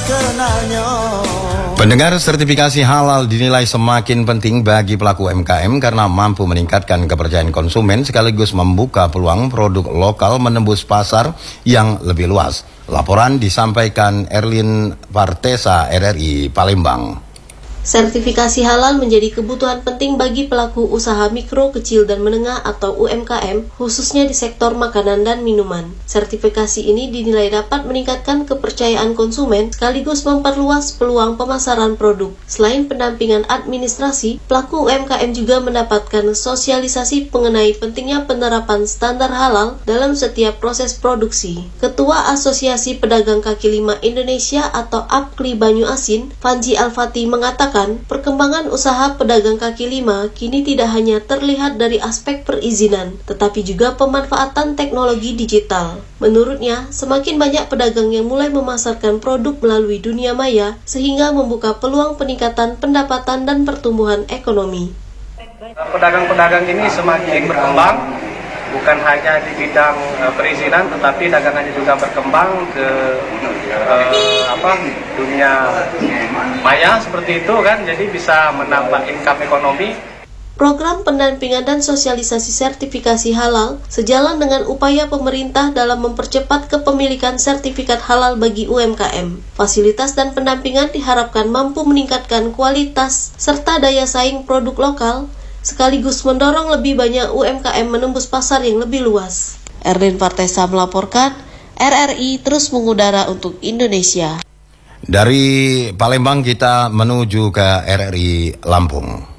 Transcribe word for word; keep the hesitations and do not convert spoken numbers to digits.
kenalnya. Pendengar, sertifikasi halal dinilai semakin penting bagi pelaku U M K M karena mampu meningkatkan kepercayaan konsumen sekaligus membuka peluang produk lokal menembus pasar yang lebih luas. Laporan disampaikan Erlin Partesa, R R I Palembang. Sertifikasi halal menjadi kebutuhan penting bagi pelaku usaha mikro, kecil, dan menengah atau U M K M, khususnya di sektor makanan dan minuman. Sertifikasi ini dinilai dapat meningkatkan kepercayaan konsumen sekaligus memperluas peluang pemasaran produk. Selain pendampingan administrasi, pelaku U M K M juga mendapatkan sosialisasi mengenai pentingnya penerapan standar halal dalam setiap proses produksi. Ketua Asosiasi Pedagang Kaki Lima Indonesia atau A P K L I Banyu Asin, Panji Al-Fatih, mengatakan perkembangan usaha pedagang kaki lima kini tidak hanya terlihat dari aspek perizinan, tetapi juga pemanfaatan teknologi digital. Menurutnya, semakin banyak pedagang yang mulai memasarkan produk melalui dunia maya, sehingga membuka peluang peningkatan pendapatan dan pertumbuhan ekonomi. Pedagang-pedagang ini semakin berkembang, bukan hanya di bidang uh, perizinan, tetapi dagangannya juga berkembang ke uh, apa dunia maya seperti itu kan, jadi bisa menambah income ekonomi. Program pendampingan dan sosialisasi sertifikasi halal sejalan dengan upaya pemerintah dalam mempercepat kepemilikan sertifikat halal bagi U M K M. Fasilitas dan pendampingan diharapkan mampu meningkatkan kualitas serta daya saing produk lokal, sekaligus mendorong lebih banyak U M K M menembus pasar yang lebih luas. Erlin Partesa melaporkan, R R I terus mengudara untuk Indonesia. Dari Palembang kita menuju ke R R I Lampung.